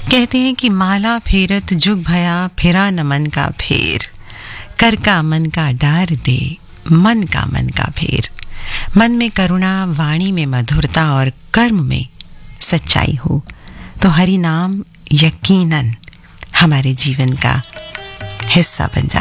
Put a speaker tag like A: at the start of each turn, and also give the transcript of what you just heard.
A: कहते हैं कि माला फेरत जुग भया फिरा न मन का फेर, कर का मन का डार दे मन का फेर। मन में करुणा, वाणी में मधुरता और कर्म में सच्चाई हो तो हरि नाम यकीनन हमारे जीवन का हिस्सा बन जाता है।